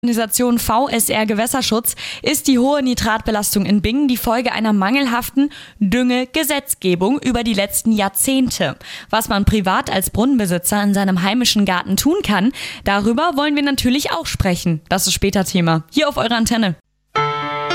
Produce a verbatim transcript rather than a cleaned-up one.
Organisation V S R Gewässerschutz ist die hohe Nitratbelastung in Bingen die Folge einer mangelhaften Düngegesetzgebung über die letzten Jahrzehnte. Was man privat als Brunnenbesitzer in seinem heimischen Garten tun kann, darüber wollen wir natürlich auch sprechen. Das ist später Thema. Hier auf eurer Antenne.